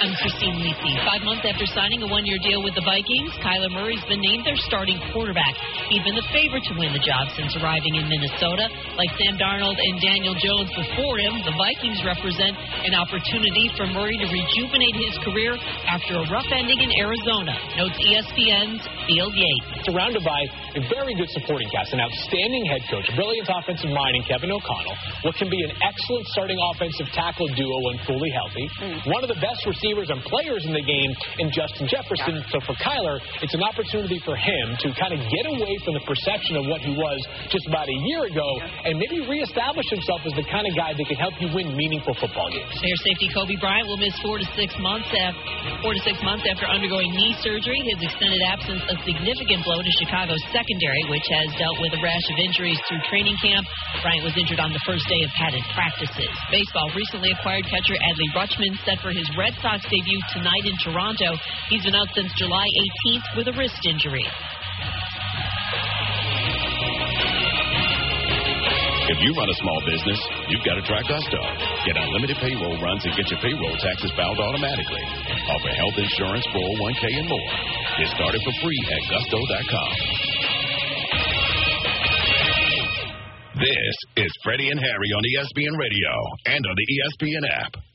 I'm Christine Lisi. 5 months after signing a one-year deal with the Vikings, Kyler Murray's been named their starting quarterback. He'd been the favorite to win the job since arriving in Minnesota. Like Sam Darnold and Daniel Jones before him, the Vikings represent an opportunity for Murray to rejuvenate his career after a rough ending in Arizona, notes ESPN's Field Yates. Surrounded by a very good supporting cast, an outstanding head coach, a brilliant offensive mind in Kevin O'Connell, what can be an excellent starting offensive tackle duo when fully healthy, one of the best receivers and players in the game in Justin Jefferson. So for Kyler, it's an opportunity for him to kind of get away from the perception of what he was just about a year ago and maybe reestablish himself as the kind of guy that can help you win meaningful football games. Air safety Kobe Bryant will miss 4 to 6 months after undergoing knee surgery. His extended absence a significant blow to Chicago's secondary, which has dealt with a rash of injuries through training camp. Bryant was injured on the first day of padded practices. Baseball recently acquired catcher Adley Rutschman set for his Red Sox debut tonight in Toronto. He's been out since July 18th with a wrist injury. If you run a small business, you've got to try Gusto. Get unlimited payroll runs and get your payroll taxes filed automatically. Offer health insurance, 401k, and more. Get started for free at Gusto.com. This is Freddie and Harry on ESPN Radio and on the ESPN app.